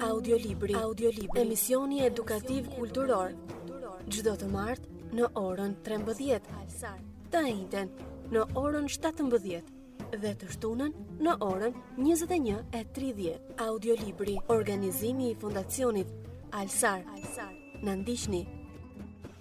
Audiolibri. Emisioni edukativ kulturor. Çdo të martë në orën 13, të njëjtën në orën 17 dhe të shtunën në orën 21:30. Audiolibri. Organizimi i Fondacionit Alsar. Na ndiqni